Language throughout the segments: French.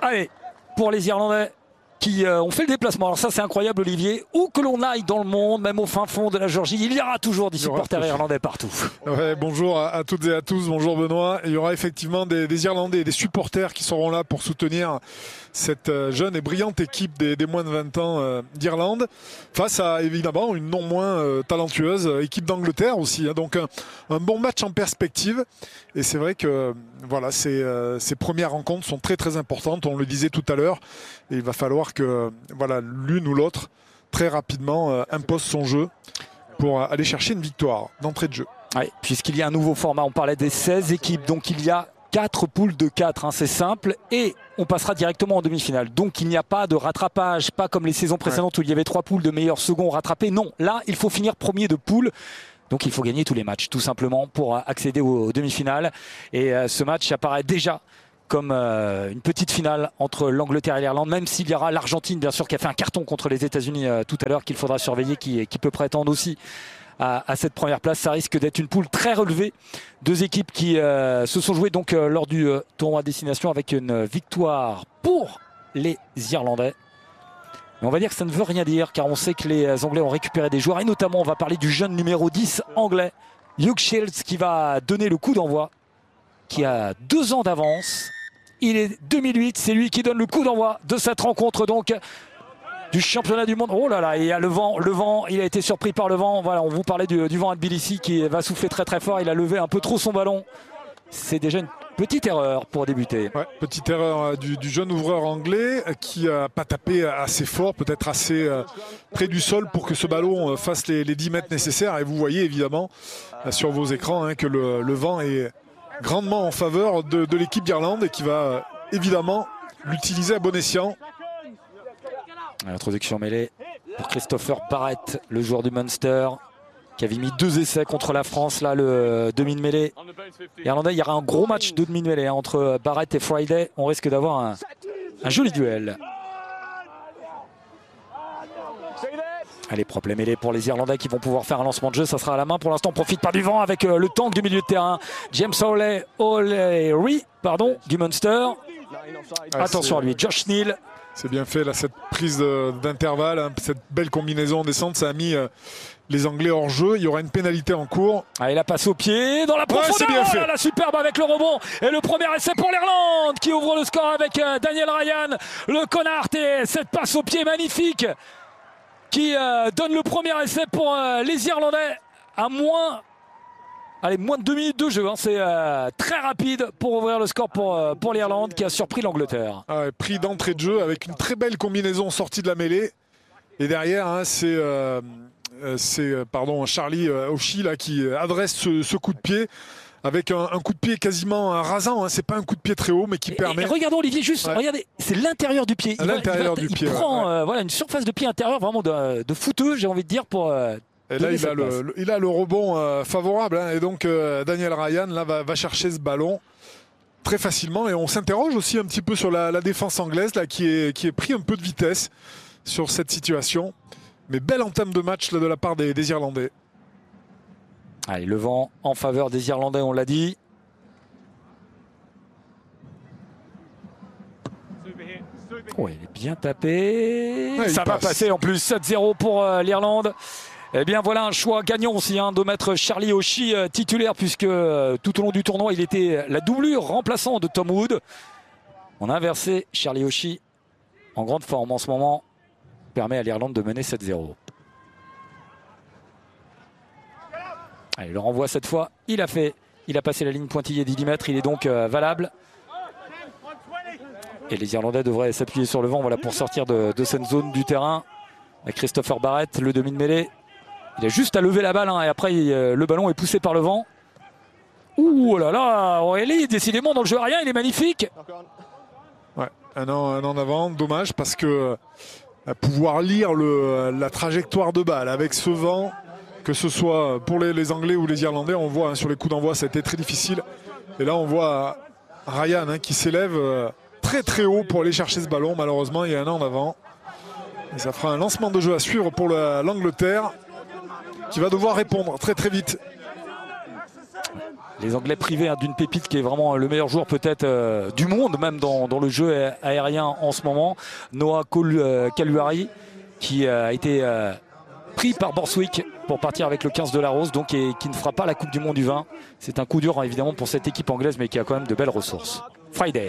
Allez, pour les Irlandais qui ont fait le déplacement. Alors ça c'est incroyable Olivier, où que l'on aille dans le monde, même au fin fond de la Géorgie, il y aura toujours des supporters irlandais partout. Ouais, bonjour à toutes et à tous, bonjour Benoît. Il y aura effectivement des Irlandais et des supporters qui seront là pour soutenir cette jeune et brillante équipe des moins de 20 ans d'Irlande, face à évidemment une non moins talentueuse équipe d'Angleterre aussi. Hein. Donc un bon match en perspective. Et c'est vrai que voilà, ces premières rencontres sont très très importantes, on le disait tout à l'heure. Et il va falloir que voilà, l'une ou l'autre, très rapidement, impose son jeu pour aller chercher une victoire d'entrée de jeu. Oui, puisqu'il y a un nouveau format, on parlait des 16 équipes, donc il y a 4 poules de 4, hein, c'est simple, et on passera directement en demi-finale. Donc il n'y a pas de rattrapage, pas comme les saisons précédentes où il y avait 3 poules de meilleurs seconds rattrapés. Non, là il faut finir premier de poule. Donc il faut gagner tous les matchs, tout simplement, pour accéder aux demi-finales. Et ce match apparaît déjà comme une petite finale entre l'Angleterre et l'Irlande, même s'il y aura l'Argentine, bien sûr, qui a fait un carton contre les États-Unis tout à l'heure, qu'il faudra surveiller, qui peut prétendre aussi à cette première place. Ça risque d'être une poule très relevée. 2 équipes qui se sont jouées donc lors du tournoi à destination avec une victoire pour les Irlandais. Mais on va dire que ça ne veut rien dire, car on sait que les Anglais ont récupéré des joueurs, et notamment on va parler du jeune numéro 10 anglais, Hugh Shields, qui va donner le coup d'envoi, qui a 2 ans d'avance. Il est 2008, c'est lui qui donne le coup d'envoi de cette rencontre donc du championnat du monde. Oh là là, il y a le vent, il a été surpris par le vent. Voilà, on vous parlait du vent à Tbilissi qui va souffler très très fort. Il a levé un peu trop son ballon. C'est déjà une petite erreur pour débuter. Ouais, petite erreur du jeune ouvreur anglais qui n'a pas tapé assez fort, peut-être assez près du sol pour que ce ballon fasse les 10 mètres nécessaires. Et vous voyez évidemment sur vos écrans que le vent est grandement en faveur de l'équipe d'Irlande et qui va évidemment l'utiliser à bon escient. Introduction mêlée pour Christopher Barrett, le joueur du Munster, qui avait mis 2 essais contre la France, là, le demi de mêlée irlandais. Il y aura un gros match de demi de mêlée entre Barrett et Friday. On risque d'avoir un joli duel. Allez, propre les mêlées pour les Irlandais qui vont pouvoir faire un lancement de jeu. Ça sera à la main pour l'instant. On profite pas du vent avec le tank du milieu de terrain. James O'Leary, du Munster. Attention à lui, Josh Neal. C'est bien fait là, cette prise d'intervalle, hein, cette belle combinaison en descente, ça a mis les Anglais hors jeu. Il y aura une pénalité en cours. Allez, la passe au pied dans la profondeur. C'est bien fait. La superbe avec le rebond et le premier essai pour l'Irlande qui ouvre le score avec Daniel Ryan, le Connacht, et cette passe au pied magnifique qui donne le premier essai pour les Irlandais à moins de 2 minutes de jeu. Hein. C'est très rapide pour ouvrir le score pour l'Irlande qui a surpris l'Angleterre. Ah ouais, pris d'entrée de jeu avec une très belle combinaison sortie de la mêlée. Et derrière, hein, c'est Charlie O'Shea là, qui adresse ce coup de pied avec un coup de pied quasiment rasant. Hein. C'est pas un coup de pied très haut, mais qui permet. Et regardons Olivier, juste, regardez, c'est l'intérieur du pied. Il prend voilà, une surface de pied intérieure vraiment de footeux, j'ai envie de dire, pour. Et là, il a le rebond favorable. Hein, et donc, Daniel Ryan là, va chercher ce ballon très facilement. Et on s'interroge aussi un petit peu sur la défense anglaise là, qui est pris un peu de vitesse sur cette situation. Mais belle entame de match là, de la part des Irlandais. Allez, le vent en faveur des Irlandais, on l'a dit. Oh, il est bien tapé. Ouais, ça va passer en plus. 7-0 pour l'Irlande. Eh bien voilà un choix gagnant aussi de mettre Charlie O'Shea titulaire, puisque tout au long du tournoi il était la doublure remplaçant de Tom Wood. On a inversé. Charlie O'Shea en grande forme en ce moment permet à l'Irlande de mener 7-0. Allez, le renvoi cette fois, il a passé la ligne pointillée d'10 mètres, il est donc valable. Et les Irlandais devraient s'appuyer sur le vent pour sortir de cette zone du terrain. Avec Christopher Barrett, le demi de mêlée. Il a juste à lever la balle et après le ballon est poussé par le vent. Ouh là là, Aurélie, décidément dans le jeu aérien, il est magnifique. Ouais, un an en avant, dommage parce que pouvoir lire la trajectoire de balle avec ce vent, que ce soit pour les Anglais ou les Irlandais, on voit sur les coups d'envoi, ça a été très difficile. Et là, on voit Ryan qui s'élève très très haut pour aller chercher ce ballon. Malheureusement, il y a un an en avant. Et ça fera un lancement de jeu à suivre pour l'Angleterre qui va devoir répondre très très vite. Les Anglais privés d'une pépite qui est vraiment le meilleur joueur peut-être du monde, même dans le jeu aérien en ce moment. Noah Kaluari, qui a été pris par Borswick pour partir avec le 15 de la Rose, donc et qui ne fera pas la Coupe du Monde du vin. C'est un coup dur évidemment pour cette équipe anglaise, mais qui a quand même de belles ressources. Friday.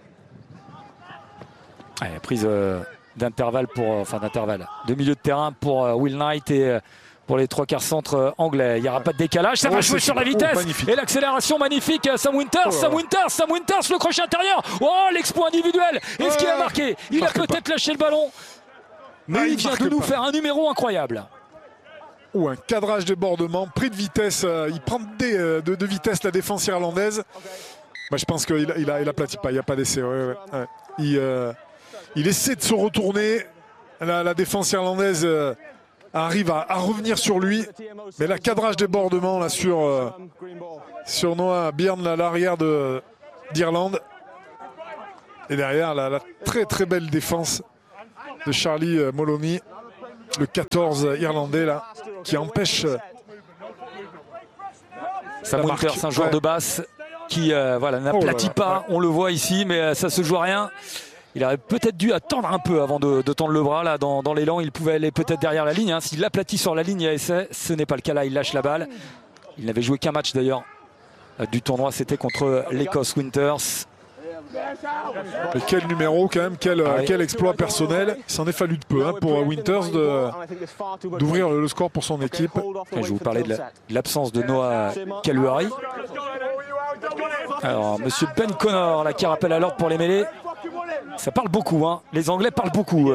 Allez, prise d'intervalle de milieu de terrain pour Will Knight et pour les 3/4 centres anglais. Il n'y aura pas de décalage, ça va jouer sur la vitesse et l'accélération magnifique. Sam Winters, le crochet intérieur. Oh, l'exploit individuel. Est-ce qu'il a marqué? Il a peut-être lâché le ballon, mais il vient de nous faire un numéro incroyable. Ou un cadrage débordement, pris de vitesse, il prend de vitesse la défense irlandaise. Bah, je pense qu'il aplatit pas, il n'y a pas d'essai. Il essaie de se retourner. La défense irlandaise arrive à revenir sur lui. Mais la cadrage débordement là, sur Noah Byrne, l'arrière d'Irlande. Et derrière, la très très belle défense de Charlie Moloney, le 14 irlandais là, qui empêche Sam Winters, un joueur de basse qui n'aplatit pas, on le voit ici, mais ça se joue à rien. Il aurait peut-être dû attendre un peu avant de tendre le bras là dans l'élan. Il pouvait aller peut-être derrière la ligne. S'il aplatit sur la ligne, il y a essai. Ce n'est pas le cas là, il lâche la balle. Il n'avait joué qu'un match d'ailleurs du tournoi, c'était contre l'Écosse. Winters. Et quel numéro quand même, quel exploit personnel. Il s'en est fallu de peu pour Winters d'ouvrir le score pour son équipe. Et je vous parlais de l'absence de Noah Kaluari. Alors monsieur Ben Connor là, qui rappelle à l'ordre pour les mêlées. Ça parle beaucoup, hein. Les Anglais parlent beaucoup.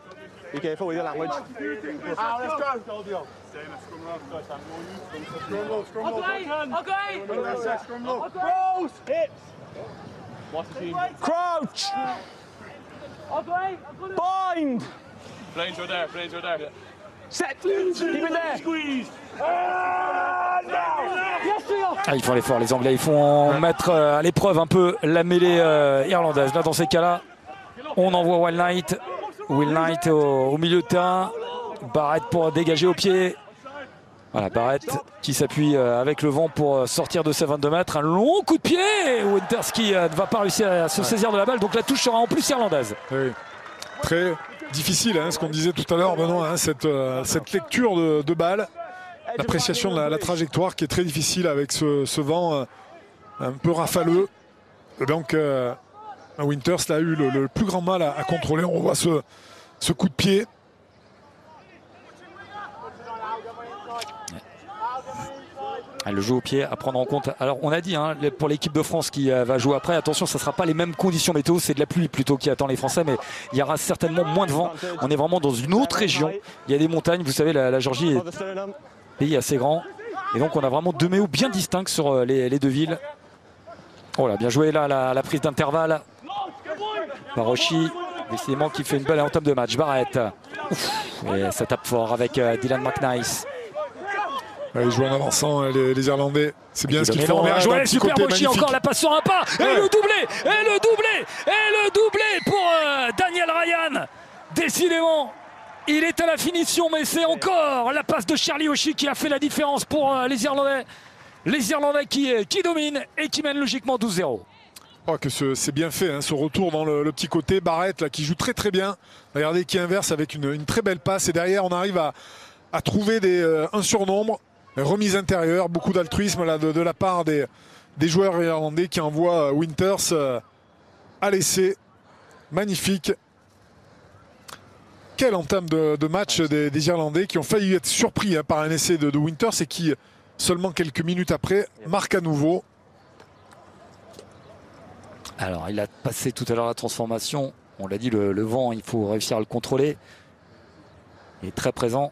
Crouch! Bind! Flames are there. Set! Keep it there! Squeeze! Ils font l'effort, les Anglais. Ils font mettre à l'épreuve un peu la mêlée irlandaise. Là, dans ces cas-là, on envoie Will Knight. Will Knight au milieu de terrain. Barrett pour dégager au pied. Voilà, Barrett qui s'appuie avec le vent pour sortir de ses 22 mètres. Un long coup de pied. Winters qui ne va pas réussir à se saisir de la balle. Donc la touche sera en plus irlandaise. Oui. Très difficile, ce qu'on disait tout à l'heure, Benoît, cette lecture de balle. L'appréciation de la trajectoire qui est très difficile avec ce vent un peu rafaleux. Donc Winters a eu le plus grand mal à contrôler. On voit ce coup de pied. Le jeu au pied à prendre en compte. Alors on a dit pour l'équipe de France qui va jouer après, attention, ça ne sera pas les mêmes conditions météo, c'est de la pluie plutôt qui attend les Français, mais il y aura certainement moins de vent. On est vraiment dans une autre région. Il y a des montagnes, vous savez, la Géorgie est un pays assez grand. Et donc on a vraiment deux méos bien distincts sur les deux villes. Oh là, bien joué là, la prise d'intervalle. Baroshi, décidément qui fait une belle entame de match. Barrett. Ouf, et ça tape fort avec Dylan McNice. Ils jouent en avançant, les Irlandais. C'est bien ce qu'ils font. Bien joué, super Boshi, encore la passe sur un pas. Et le doublé pour Daniel Ryan. Décidément, il est à la finition, mais c'est encore la passe de Charlie Oshie qui a fait la différence pour les Irlandais. Les Irlandais qui dominent et qui mènent logiquement 12-0. Oh, que c'est bien fait, ce retour dans le petit côté. Barrett là, qui joue très très bien. Regardez, qui inverse avec une très belle passe. Et derrière, on arrive à trouver un surnombre. Remise intérieure, beaucoup d'altruisme de la part des joueurs irlandais qui envoient Winters à l'essai. Magnifique. Quelle entame de match des Irlandais qui ont failli être surpris par un essai de Winters et qui, seulement quelques minutes après, marquent à nouveau. Alors, il a passé tout à l'heure la transformation. On l'a dit, le vent, il faut réussir à le contrôler. Il est très présent.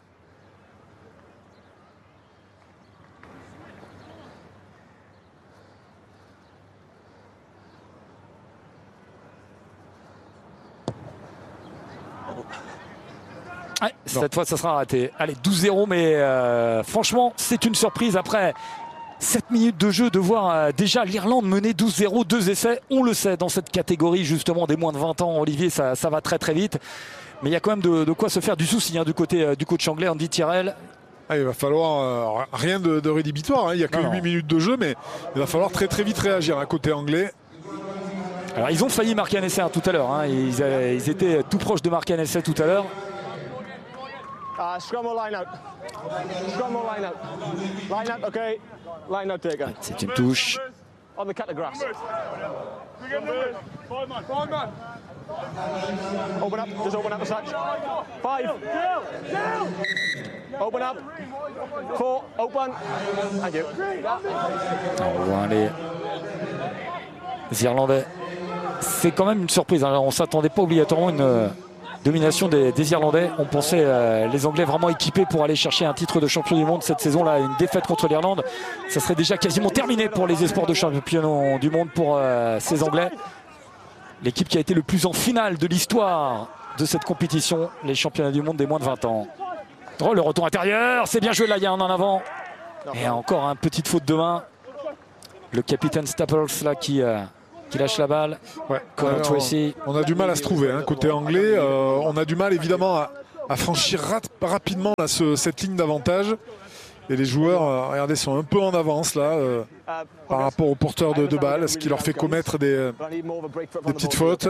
Ouais, cette fois ça sera raté. Allez, 12-0, mais franchement c'est une surprise après 7 minutes de jeu de voir déjà l'Irlande mener 12-0, 2 essais. On le sait dans cette catégorie justement des moins de 20 ans, Olivier, ça va très très vite. Mais il y a quand même de quoi se faire du souci du côté du coach anglais Andy Tyrrell. Ah, il va falloir rien de rédhibitoire. Il n'y a que 8 minutes de jeu, mais il va falloir très vite réagir à côté anglais. Alors ils ont failli marquer un essai tout à l'heure. Ils étaient tout proches de marquer un essai tout à l'heure. Scrum or line out. Scrum or line out. Line out, okay. Line out, take it. C'est une touche. On the cut of grass. Open up, just open up the touch. 5. Open up. 4, open. Thank you. On voit les Irlandais. C'est quand même une surprise. On ne s'attendait pas obligatoirement à une domination des Irlandais. On pensait les Anglais vraiment équipés pour aller chercher un titre de champion du monde cette saison-là. Une défaite contre l'Irlande, ça serait déjà quasiment terminé pour les espoirs de champion du monde pour ces Anglais. L'équipe qui a été le plus en finale de l'histoire de cette compétition, les championnats du monde des moins de 20 ans. Oh, le retour intérieur, c'est bien joué là, il y a un en avant. Et encore une petite faute de main. Le capitaine Staples là qui lâche la balle. Ouais. Tracy. On a du mal à se trouver côté anglais. On a du mal évidemment à franchir rapidement là, cette ligne d'avantage. Et les joueurs, regardez, sont un peu en avance là par rapport aux porteurs de balles, ce qui leur fait commettre des petites fautes.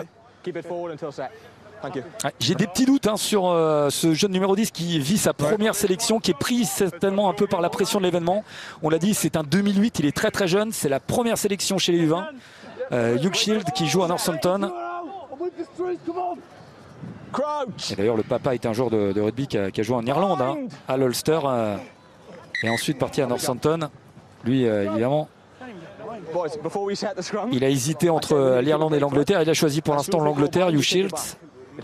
J'ai des petits doutes sur ce jeune numéro 10 qui vit sa première sélection, qui est pris certainement un peu par la pression de l'événement. On l'a dit, c'est un 2008, il est très jeune, c'est la première sélection chez les U20. Hugh Shield qui joue à Northampton. Et d'ailleurs le papa était un joueur de rugby qui a joué en Irlande, à l'Ulster, et ensuite parti à Northampton. Lui évidemment il a hésité entre l'Irlande et l'Angleterre. Il a choisi pour l'instant l'Angleterre, Hugh Shields.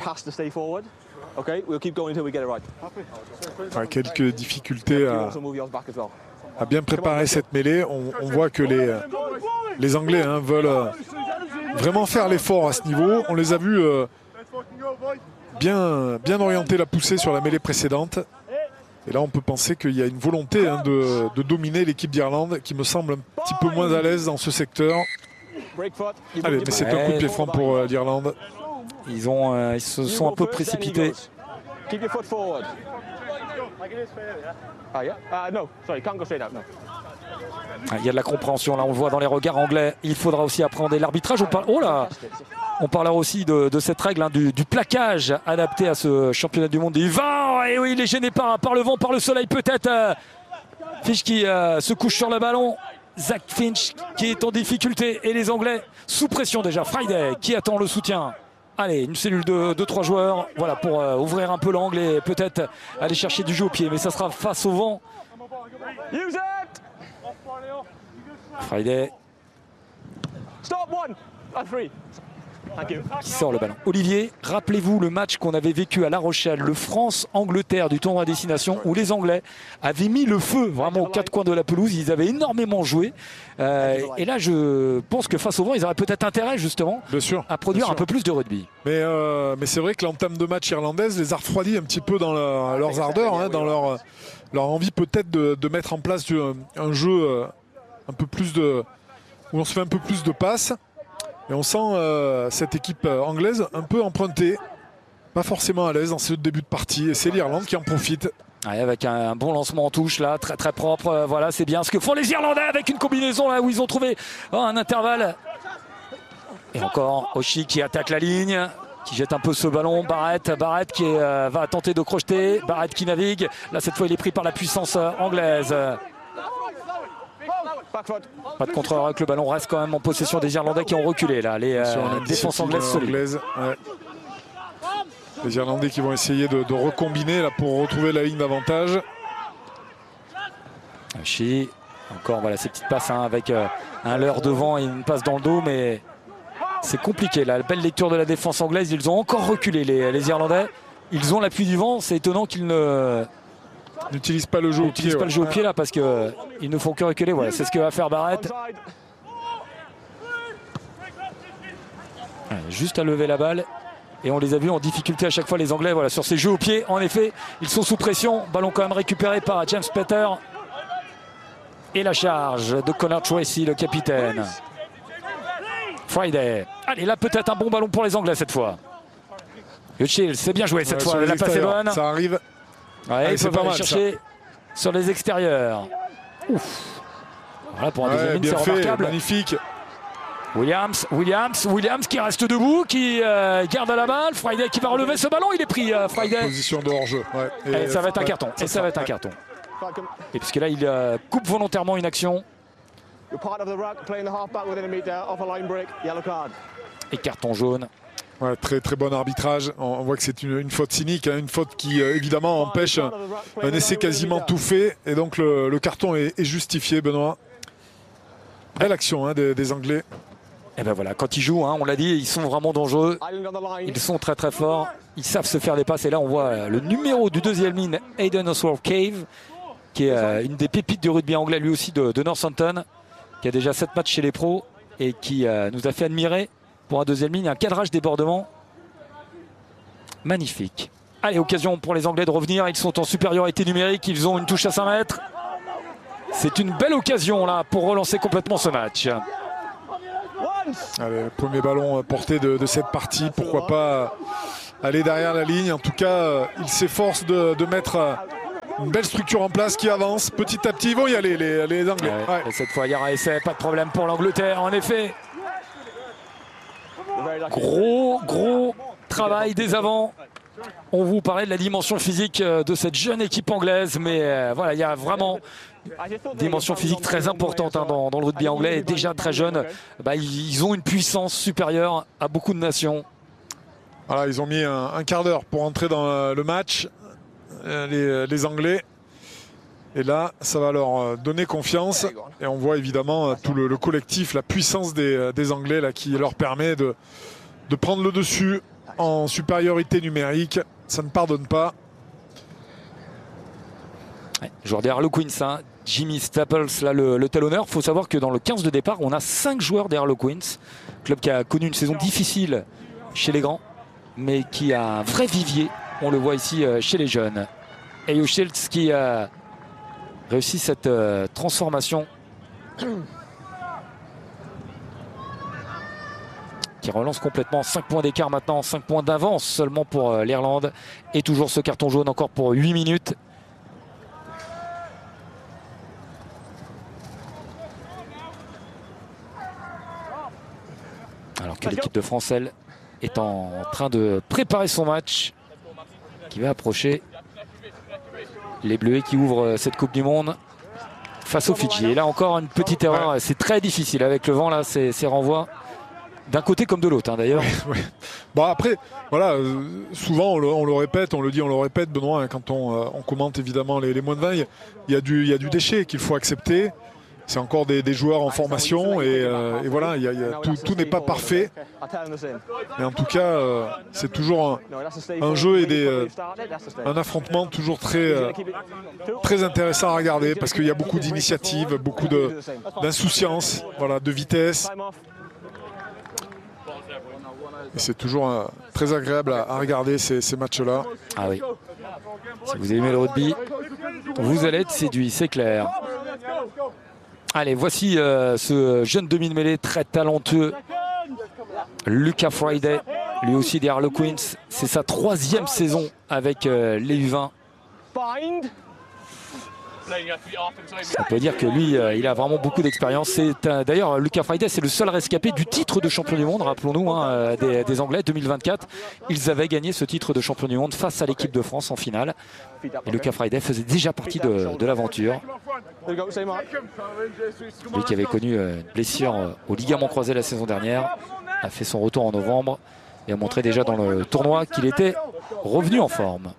Quelques difficultés à bien préparer cette mêlée. On voit que les Anglais veulent vraiment faire l'effort à ce niveau. On les a vus bien orienter la poussée sur la mêlée précédente. Et là, on peut penser qu'il y a une volonté de dominer l'équipe d'Irlande qui me semble un petit peu moins à l'aise dans ce secteur. Allez, mais c'est un coup de pied franc pour l'Irlande. Ils se sont un peu précipités. Il y a de la compréhension là, on le voit dans les regards anglais. Il faudra aussi appréhender l'arbitrage. On parlera aussi de cette règle du plaquage adapté à ce championnat du monde des U20. Et oui, il est gêné par le vent, par le soleil peut-être. Finch qui se couche sur le ballon. Zach Finch qui est en difficulté. Et les Anglais sous pression déjà. Friday qui attend le soutien. Allez, une cellule de 3 joueurs. Voilà, pour ouvrir un peu l'angle et peut-être aller chercher du jeu au pied. Mais ça sera face au vent. Friday. Qui sort le ballon. Olivier, rappelez-vous le match qu'on avait vécu à La Rochelle, le France-Angleterre du tournoi à destination, où les Anglais avaient mis le feu vraiment aux 4 coins de la pelouse. Ils avaient énormément joué. Et là, je pense que face au vent, ils auraient peut-être intérêt justement à produire un peu plus de rugby. Mais c'est vrai que l'entame de match irlandaise les a refroidis un petit peu dans leurs ardeurs, dans leur envie peut-être de mettre en place un jeu un peu plus où on se fait un peu plus de passes. Et on sent cette équipe anglaise un peu empruntée, pas forcément à l'aise dans ce début de partie. Et c'est l'Irlande qui en profite. Avec un bon lancement en touche là, très propre. Voilà, c'est bien ce que font les Irlandais avec une combinaison là où ils ont trouvé un intervalle. Et encore Oshie qui attaque la ligne, qui jette un peu ce ballon. Barrett qui va tenter de crocheter. Barrett qui navigue. Là cette fois il est pris par la puissance anglaise. Pas de contrôleur avec le ballon, reste quand même en possession des Irlandais qui ont reculé là. Les défenses anglaises solides. Ouais. Les Irlandais qui vont essayer de recombiner là pour retrouver la ligne d'avantage. Encore voilà ces petites passes avec un leurre devant et une passe dans le dos, mais c'est compliqué là. La belle lecture de la défense anglaise, ils ont encore reculé les Irlandais. Ils ont l'appui du vent, c'est étonnant qu'ils n'utilisent pas le jeu au pied. Pas le jeu au pied là parce qu'ils ne font que reculer. Voilà, c'est ce que va faire Barrett. Juste à lever la balle. Et on les a vus en difficulté à chaque fois les Anglais. Voilà, sur ces jeux au pied. En effet, ils sont sous pression. Ballon quand même récupéré par James Peter. Et la charge de Connor Tracy, le capitaine. Friday. Allez, là peut-être un bon ballon pour les Anglais cette fois. Le Shield, c'est bien joué cette fois. La passe est bonne. Ça arrive. Ouais, ils peuvent aller chercher sur les extérieurs. Ouf. Voilà, pour un deuxième ligne, bien c'est fait, remarquable. magnifique. Williams qui reste debout, qui garde la balle. Friday qui va relever ce ballon, il est pris, Friday. Position de hors-jeu. Ouais. Et ça va être un carton. Et ça va être un carton. Et puisque là, il coupe volontairement une action. Et carton jaune. Ouais, très très bon arbitrage. On voit que c'est une faute cynique, hein, une faute qui évidemment empêche un essai quasiment tout fait. Et donc le carton est justifié, Benoît. Belle action hein, des Anglais. Et ben voilà, quand ils jouent, hein, on l'a dit, ils sont vraiment dangereux. Ils sont très très forts. Ils savent se faire des passes. Et là, on voit le numéro du deuxième ligne, Hayden Oswald-Cave, qui est une des pépites du rugby anglais, lui aussi de Northampton, qui a déjà 7 matchs chez les pros et qui nous a fait admirer pour un deuxième ligne un cadrage débordement magnifique. Allez, occasion pour les Anglais de revenir. Ils sont en supériorité numérique. Ils ont une touche à 5 mètres. C'est une belle occasion là pour relancer complètement ce match. Allez, le premier ballon porté de cette partie, pourquoi pas aller derrière la ligne. En tout cas, il s'efforce de mettre une belle structure en place qui avance. Petit à petit, ils vont y aller les Anglais. Ouais. Et cette fois, il y aura essai, pas de problème pour l'Angleterre, en effet. Gros travail des avants. On vous parlait de la dimension physique de cette jeune équipe anglaise, mais voilà, il y a vraiment une dimension physique très importante hein, dans le rugby anglais. Et déjà très jeunes, ils ont une puissance supérieure à beaucoup de nations. Voilà, ils ont mis un quart d'heure pour entrer dans le match, les Anglais. Et là, ça va leur donner confiance. Et on voit évidemment tout le collectif, la puissance des Anglais là, qui leur permet de prendre le dessus en supériorité numérique. Ça ne pardonne pas. Ouais, joueur des Harlequins, hein, Jimmy Staples, là le talonneur. Il faut savoir que dans le 15 de départ, on a 5 joueurs des Harlequins. Club qui a connu une saison difficile chez les grands, mais qui a un vrai vivier. On le voit ici chez les jeunes. Et Shields qui a réussi cette transformation. Qui relance complètement. 5 points d'écart maintenant, 5 points d'avance seulement pour l'Irlande. Et toujours ce carton jaune encore pour 8 minutes. Alors que l'équipe de France, elle, est en train de préparer son match qui va approcher. Les Bleus qui ouvrent cette Coupe du Monde face aux Fidji. Et là encore une petite erreur. C'est très difficile avec le vent là, ces renvois. D'un côté comme de l'autre, hein, d'ailleurs. Ouais. Bon, après, voilà, souvent on le répète, on le répète, Benoît, hein, quand on commente évidemment les moins de 20, il y a du déchet qu'il faut accepter. C'est encore des joueurs en formation et voilà, tout n'est pas parfait. Mais en tout cas, c'est toujours un jeu et un affrontement toujours très intéressant à regarder parce qu'il y a beaucoup d'initiatives, beaucoup d'insouciance, voilà, de vitesse. Et c'est toujours très agréable à regarder ces matchs-là. Ah oui. Si vous aimez le rugby, vous allez être séduit, c'est clair. Allez, voici ce jeune demi-de-mêlée très talentueux, Lucas Friday, lui aussi des Harlequins. C'est sa 3e saison avec les U20. On peut dire que lui, il a vraiment beaucoup d'expérience. D'ailleurs, Lucas Friday, c'est le seul rescapé du titre de champion du monde, rappelons-nous, hein, des Anglais 2024. Ils avaient gagné ce titre de champion du monde face à l'équipe de France en finale. Et Lucas Friday faisait déjà partie de l'aventure. Lui qui avait connu une blessure au ligament croisé la saison dernière, a fait son retour en novembre et a montré déjà dans le tournoi qu'il était revenu en forme.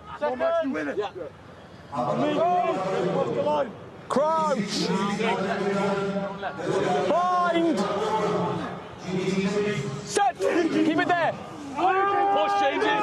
Crouch! Bind! Set! Keep it there! Push changes.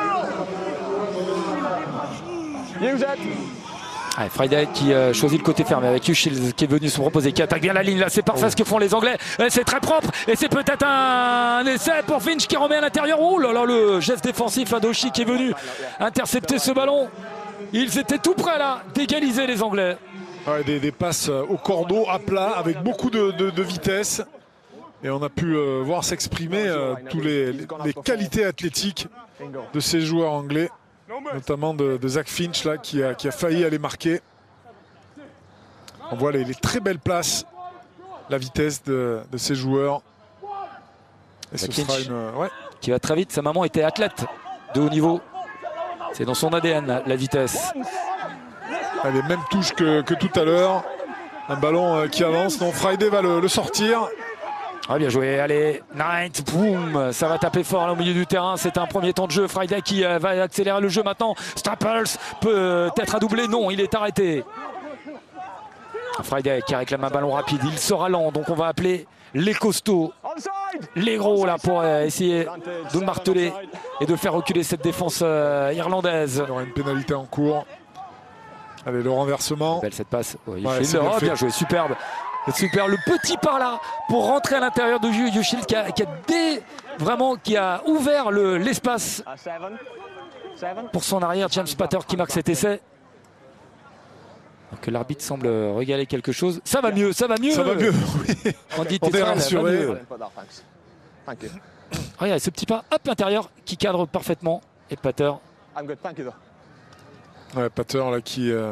Use it! Allez, Friday qui choisit le côté fermé avec Shields qui est venu se proposer, qui attaque bien la ligne là, c'est parfait ce que font les Anglais, c'est très propre et c'est peut-être un essai pour Finch qui remet à l'intérieur. Oh là là, le geste défensif d'Oshie qui est venu intercepter ce ballon. Ils étaient tout prêts là d'égaliser les Anglais. Ouais, des passes au cordeau à plat avec beaucoup de vitesse et on a pu voir s'exprimer toutes les qualités athlétiques de ces joueurs anglais, notamment de Zach Finch là, qui a failli aller marquer. On voit les très belles places, la vitesse de ces joueurs. Et ce sera une... qui va très vite. Sa maman était athlète de haut niveau. C'est dans son ADN, la vitesse. Les mêmes touches que tout à l'heure. Un ballon qui avance. Donc Friday va le sortir. Ah, bien joué, allez, Knight, boum, ça va taper fort là au milieu du terrain, c'est un premier temps de jeu, Friday qui va accélérer le jeu maintenant, Staples peut être à doubler, non, il est arrêté. Friday qui réclame un ballon rapide, il sera lent, donc on va appeler les costauds, les gros là pour essayer de marteler et de faire reculer cette défense irlandaise. Il y aura une pénalité en cours. Allez, le renversement. Belle cette passe, oh, bien joué, superbe. Super, le petit par là pour rentrer à l'intérieur de Yushild qui a ouvert l'espace pour son arrière. James Pater qui marque cet essai. Donc l'arbitre semble regaler quelque chose. Ça va mieux, ça va mieux. Ça va mieux, oui. On est rassuré. Regarde ce petit pas, hop, l'intérieur qui cadre parfaitement. Et Pater. Ouais, Pater là qui